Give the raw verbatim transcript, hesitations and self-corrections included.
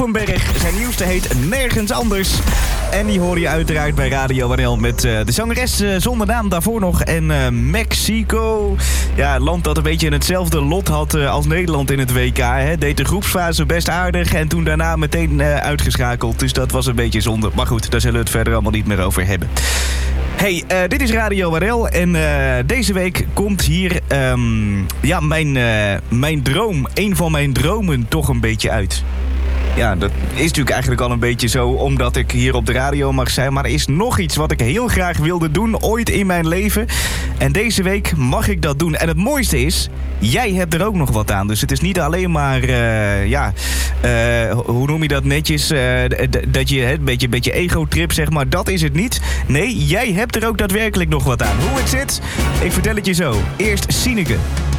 Hoevenberg. Zijn nieuwste heet Nergens Anders. En die hoor je uiteraard bij Radio R L met uh, de zangeres uh, zonder naam daarvoor nog. En uh, Mexico. Ja, het land dat een beetje hetzelfde lot had uh, als Nederland in het W K. Hè. Deed de groepsfase best aardig en toen daarna meteen uh, uitgeschakeld. Dus dat was een beetje zonde. Maar goed, daar zullen we het verder allemaal niet meer over hebben. Hey, uh, dit is Radio R L en uh, deze week komt hier um, ja, mijn, uh, mijn droom, een van mijn dromen toch een beetje uit. Ja, dat is natuurlijk eigenlijk al een beetje zo omdat ik hier op de radio mag zijn. Maar er is nog iets wat ik heel graag wilde doen ooit in mijn leven. En deze week mag ik dat doen. En het mooiste is, jij hebt er ook nog wat aan. Dus het is niet alleen maar, uh, ja, uh, hoe noem je dat netjes? Uh, d- dat je een beetje, beetje ego-trip, zeg maar. Dat is het niet. Nee, jij hebt er ook daadwerkelijk nog wat aan. Hoe het zit, ik vertel het je zo. Eerst Sineke.